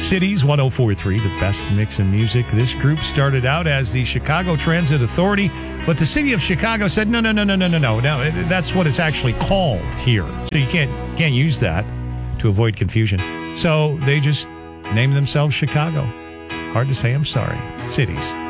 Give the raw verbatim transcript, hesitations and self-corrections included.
Cities one oh four point three, the best mix of music. This group started out as the Chicago Transit Authority, but the city of Chicago said, no, no, no, no, no, no, no. Now, that's what it's actually called here. So you can't can't use that to avoid confusion. So they just named themselves Chicago. Hard to say, I'm sorry. Cities.